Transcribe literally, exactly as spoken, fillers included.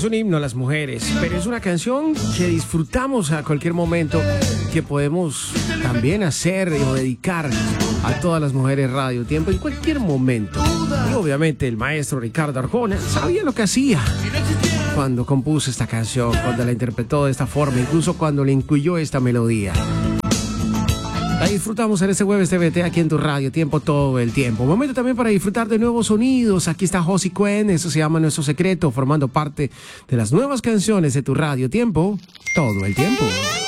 un himno a las mujeres, pero es una canción que disfrutamos a cualquier momento, que podemos también hacer o dedicar a todas las mujeres Radio Tiempo en cualquier momento. Y obviamente el maestro Ricardo Arjona sabía lo que hacía cuando compuso esta canción, cuando la interpretó de esta forma, incluso cuando le incluyó esta melodía. La disfrutamos en este jueves T V T aquí en tu Radio Tiempo todo el tiempo. Momento también para disfrutar de nuevos sonidos. Aquí está Josie Cuen, eso se llama Nuestro Secreto, formando parte de las nuevas canciones de tu Radio Tiempo todo el tiempo.